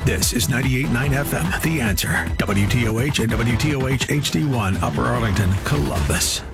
This is 98.9 FM, The Answer. WTOH and WTOH HD1, Upper Arlington, Columbus.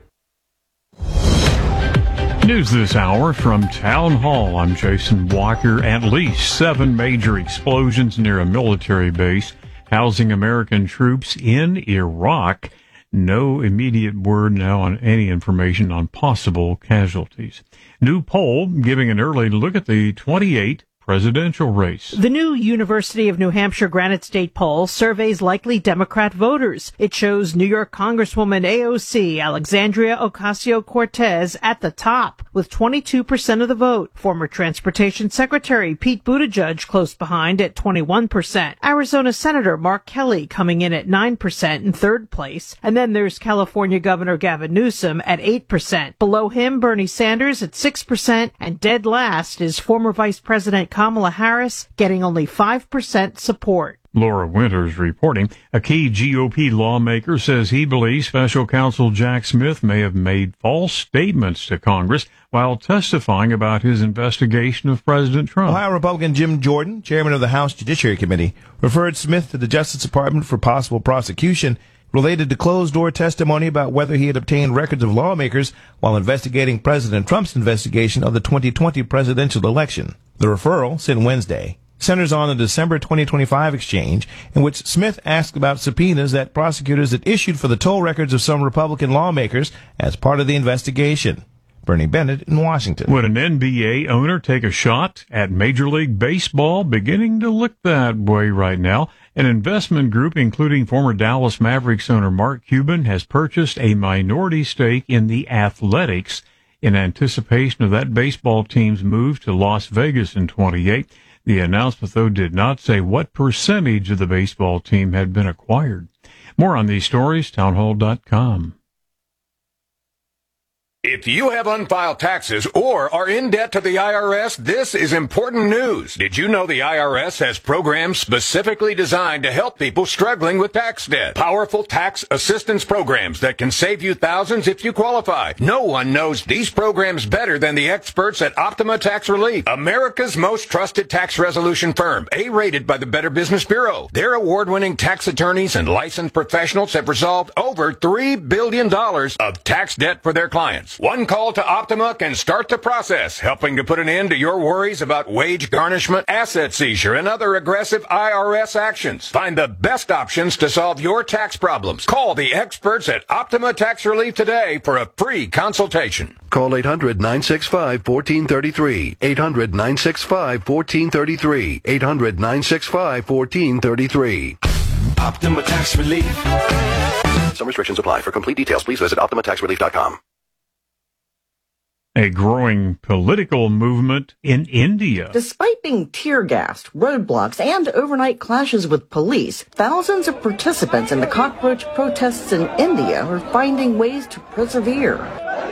News this hour from Town Hall. I'm Jason Walker. At least 7 major explosions near a military base housing American troops in Iraq. No immediate word now on any information on possible casualties. New poll giving an early look at the 28 presidential race. The new University of New Hampshire Granite State poll surveys likely Democrat voters. It shows New York Congresswoman AOC Alexandria Ocasio-Cortez at the top with 22% of the vote. Former Transportation Secretary Pete Buttigieg close behind at 21%. Arizona Senator Mark Kelly coming in at 9% in third place. And then there's California Governor Gavin Newsom at 8%. Below him, Bernie Sanders at 6%. And dead last is former Vice President Kamala Harris getting only 5% support. Laura Winters reporting. A key GOP lawmaker says he believes Special Counsel Jack Smith may have made false statements to Congress while testifying about his investigation of President Trump. Ohio Republican Jim Jordan, chairman of the House Judiciary Committee, referred Smith to the Justice Department for possible prosecution related to closed-door testimony about whether he had obtained records of lawmakers while investigating President Trump's investigation of the 2020 presidential election. The referral, sent Wednesday, centers on the December 2025 exchange in which Smith asked about subpoenas that prosecutors had issued for the toll records of some Republican lawmakers as part of the investigation. Bernie Bennett in Washington. Would an NBA owner take a shot at Major League Baseball? Beginning to look that way right now. An investment group, including former Dallas Mavericks owner Mark Cuban, has purchased a minority stake in the Athletics in anticipation of that baseball team's move to Las Vegas in 28. The announcement, though, did not say what percentage of the baseball team had been acquired. More on these stories, townhall.com. If you have unfiled taxes or are in debt to the IRS, this is important news. Did you know the IRS has programs specifically designed to help people struggling with tax debt? Powerful tax assistance programs that can save you thousands if you qualify. No one knows these programs better than the experts at Optima Tax Relief, America's most trusted tax resolution firm, A-rated by the Better Business Bureau. Their award-winning tax attorneys and licensed professionals have resolved over $3 billion of tax debt for their clients. One call to Optima can start the process, helping to put an end to your worries about wage garnishment, asset seizure, and other aggressive IRS actions. Find the best options to solve your tax problems. Call the experts at Optima Tax Relief today for a free consultation. Call 800-965-1433. 800-965-1433. 800-965-1433. Optima Tax Relief. Some restrictions apply. For complete details, please visit OptimaTaxRelief.com. A growing political movement in India. Despite being tear-gassed, roadblocks, and overnight clashes with police, thousands of participants in the cockroach protests in India are finding ways to persevere.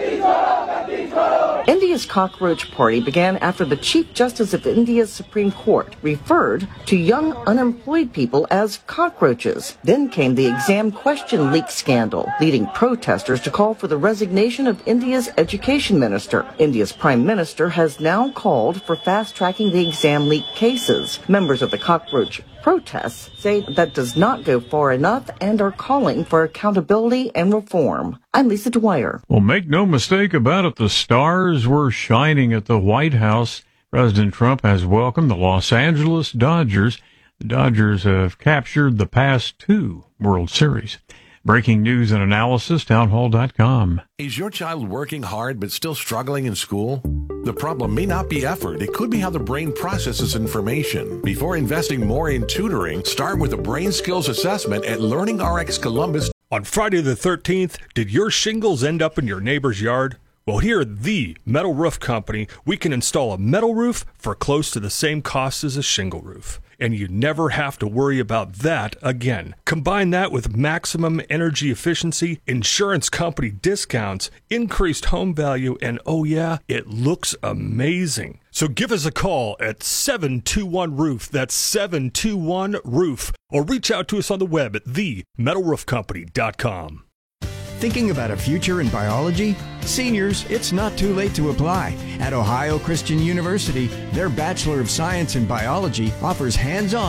India's cockroach party began after the Chief Justice of India's Supreme Court referred to young unemployed people as cockroaches. Then came the exam question leak scandal, leading protesters to call for the resignation of India's education minister. India's prime minister has now called for fast-tracking the exam leak cases. Members of the cockroach protests say that does not go far enough and are calling for accountability and reform. I'm Lisa Dwyer. Well, make no mistake about it, the stars were shining at the White House. President Trump has welcomed the Los Angeles Dodgers. The Dodgers have captured the past 2 World Series. Breaking news and analysis, townhall.com. Is your child working hard but still struggling in school? The problem may not be effort. It could be how the brain processes information. Before investing more in tutoring, start with a brain skills assessment at LearningRx Columbus. On Friday the 13th, did your shingles end up in your neighbor's yard? Well, here at the Metal Roof Company, we can install a metal roof for close to the same cost as a shingle roof. And you never have to worry about that again. Combine that with maximum energy efficiency, insurance company discounts, increased home value, and oh yeah, it looks amazing. So give us a call at 721-ROOF, that's 721-ROOF, or reach out to us on the web at themetalroofcompany.com. Thinking about a future in biology? Seniors, it's not too late to apply. At Ohio Christian University, their Bachelor of Science in Biology offers hands-on